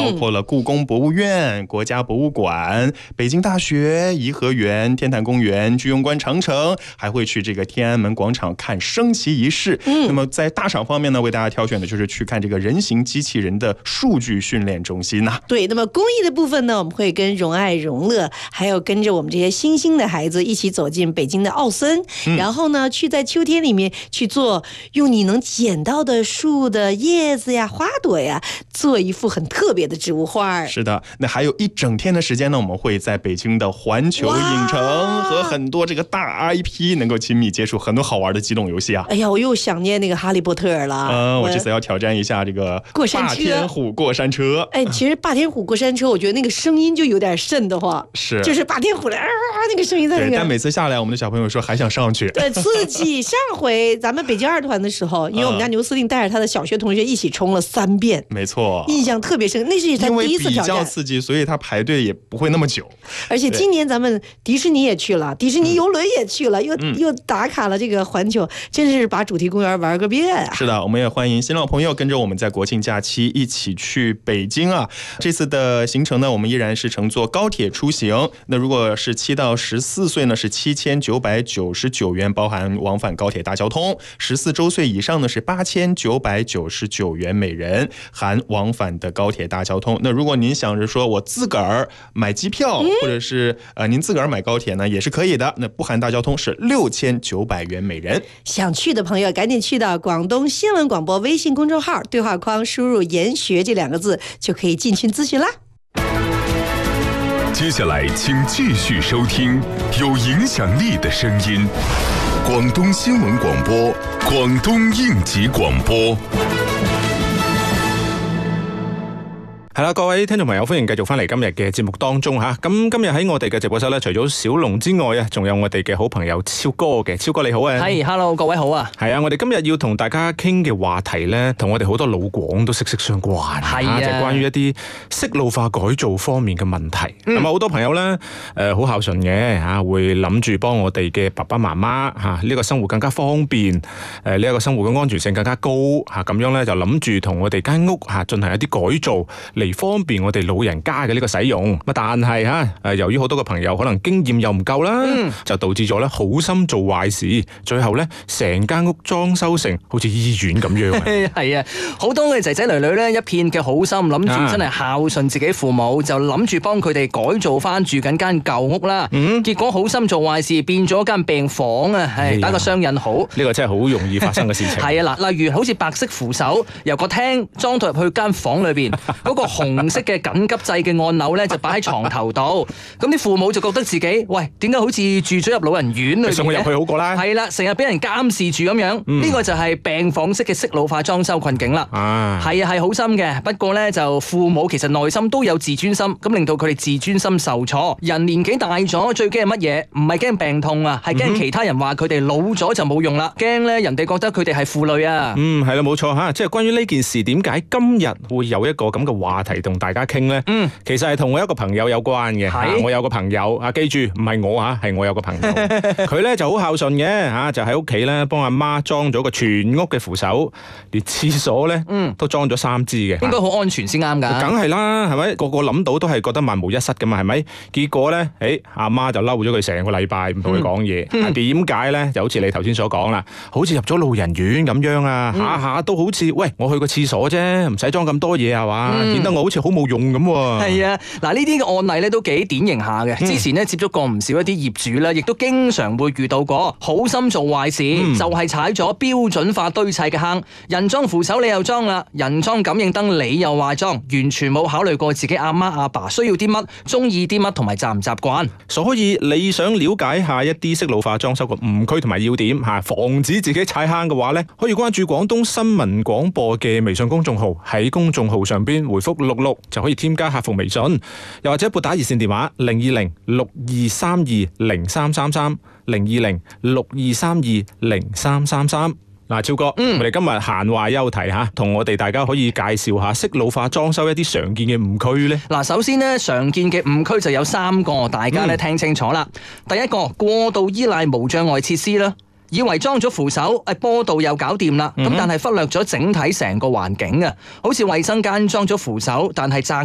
包括了故宫博物院、国家博物馆、北京大学、颐和园、天坛公园、居庸关长城，还会去这个天安门广场看升旗仪式。那么在大厂方面呢，为大家挑选的就是去看这个人形机器人的数据训练中心呐。 对，那么公益的部分呢，我们会跟荣爱荣乐，还有跟着我们这些新兴的孩子一起走进北京的奥森，然后呢，去在秋天里面去做用你能捡到的树的叶子呀、花朵呀，做一幅很特别的植物画。 是的，那还有一整天的时间呢，我们会在北京的环球影城和很多这个大 IP 能够亲密接触很多好玩的机动游戏啊。 哎呀，我又想念那个哈利波特了。 我这次要挑战一下这个过山车， 霸天虎过山车。 哎，其实霸天虎过山车，我觉得那个声音就有点瘆得慌， 是， 就是霸天虎的那个声音在那个。 但每次下来，我们的小朋友说还想上去。 对，刺激。上回咱们北京二团的时候，因为我们家牛司令带着他的小学同学一起冲了3遍， 没错， 印象特别深。那是他第一次挑战， 因为比较刺激，所以他排队也不会那么久。 而且今年咱们迪士尼也去了，迪士尼游轮也去了，又打卡了这个环球，真是把主题公园玩个遍啊！ 是的，我们也欢迎新老朋友跟着我们在国庆假期一起去北京啊。这次的行程呢，我们依然是乘坐高铁出行。那如果是7到14岁呢，是7999元，包含往返高铁大交通；14周岁以上呢是8999元每人，含往返的高铁大交通。那如果您想着说我自个儿买机票，或者是您自个儿买高铁呢，也是可以的。那不含大交通是6900元每人。 想去的朋友赶紧去到广东新闻广播微信公众号对话框输入研学这2个字，就可以进群咨询啦。 接下来请继续收听有影响力的声音，广东新闻广播，广东应急廣播。 係啦，各位聽眾朋友，歡迎繼續翻嚟今日嘅節目當中嚇。咁今日喺我哋嘅直播室咧，除咗小龍之外啊，仲有我哋嘅好朋友超哥嘅。超哥你好啊！ 係 ，hello， 各位好啊！ 係啊，我哋今日要同大家傾嘅話題咧，同我哋好多老廣都息息相關。 係啊， 就係關於一啲適老化改造方面嘅問題。咁啊，好多朋友咧，好孝順嘅嚇，會諗住幫我哋嘅爸爸媽媽嚇呢個生活更加方便，呢一個生活嘅安全性更加高嚇，咁樣咧就諗住同我哋間屋嚇進行一啲改造。嚟方便我哋老人家嘅呢個使用，但係由於好多個朋友可能經驗又唔夠啦，就導致咗咧好心做壞事，最後咧成間屋裝修成好似醫院咁樣。 係啊，好多嘅仔仔女女咧一片嘅好心，諗住真係孝順自己父母，就諗住幫佢哋改造翻住緊間舊屋啦。結果好心做壞事，變咗間病房啊！打個雙引號， 呢個真係好容易發生嘅事情。 係啊，嗱，例如好似白色扶手由個廳裝到入去間房裏邊，嗰個紅色嘅緊急掣嘅按鈕咧就擺喺床頭度，咁啲父母就覺得自己喂，點解好似住咗入老人院裏邊嘅？ 送佢入去好過啦。 係啦，成日俾人監視住咁樣，呢個就係病房式嘅適老化裝修困境啦。係啊，係好心嘅，不過咧就父母其實內心都有自尊心，咁令到佢哋自尊心受挫。人年紀大咗最驚係乜嘢？唔係驚病痛啊，係驚其他人話佢哋老咗就冇用啦，驚咧人哋覺得佢哋係負累啊。 係啦，冇錯嚇，即係關於呢件事點解今日會有一個咁嘅話題同大家傾咧？其實係同我一個朋友有關嘅。我有個朋友記住唔係我嚇，係我有個朋友，佢咧就好孝順嘅嚇，就喺屋企咧幫阿媽裝咗個全屋嘅扶手，連廁所咧都裝咗3支嘅。 應該好安全先啱㗎。 梗係啦，係咪？個個諗到都係覺得萬無一失㗎嘛，係咪？結果咧，阿媽就嬲咗佢成個禮拜，唔同佢講嘢。點解咧？就好似你頭先所講啦，好似入咗老人院咁樣啊，下下都好似喂，我去個廁所啫，唔使裝咁多嘢係嘛？顯得我好似好冇用咁喎。 係啊，嗱呢啲嘅案例咧都幾典型下嘅。之前咧接觸過唔少一啲業主啦，亦都經常會遇到過好心做壞事，就係踩咗標準化堆砌嘅坑。人裝扶手你又裝啦，人裝感應燈你又話裝，完全冇考慮過自己阿媽阿爸需要啲乜，中意啲乜同埋習唔習慣。 所以你想了解下一啲適老化裝修嘅誤區同埋要點嚇，防止自己踩坑嘅話咧，可以關注廣東新聞廣播嘅微信公眾號，喺公眾號上邊回覆66就可以添加客服微信，又或者撥打熱線電話020-6232-0333 020-6232-0333。嗱，超哥，我哋今日閒話休題嚇，同我哋大家可以介紹下適老化裝修一啲常見嘅誤區咧。 嗱，首先咧，常見嘅誤區就有3個，大家咧聽清楚啦。第一個，過度依賴無障礙設施啦。以為裝咗扶手，坡道又搞掂啦，咁但係忽略咗整體成個環境啊，好似衛生間裝咗扶手，但係